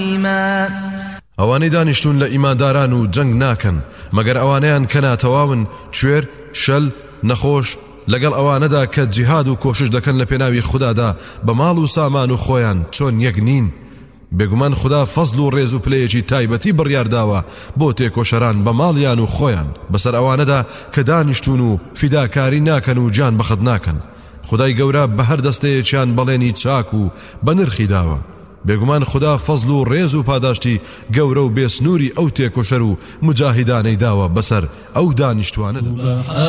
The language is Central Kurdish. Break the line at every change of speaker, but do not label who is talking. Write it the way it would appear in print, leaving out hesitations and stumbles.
ئەوانەی دانیشتون لە ئیمانداران و جەنگ ناکەن مەگەر ئەوانەیان کە ناتەواون کوێر شەل نەخۆش لەگەڵ ئەوانەدا کە جیهاد و کۆشش دەکەن لە پێناوی خودادا بە ماڵ و سامان و خۆیان چۆن یەک نین. بێگومان خدا فەزل و ڕێز و پلەیەکی تایبەتی بڕیارداوە بۆ تێکۆشەران بە ماڵیان و خۆیان بەسەر ئەوانەدا کە دانیشتون و فیداکاری ناکەن و جان بەخت ناکەن. خدای گەورە بە هەر دەستەیەکیان بەڵێنی چاک و بە نرخی داوە. بێگومان خدا فەزل و ڕێز و پاداشتی گەورە و بێسنووری ئەو تێکۆشەر و مجاهیدانەی داوە بەسەر ئەو دانیشتوانەدا.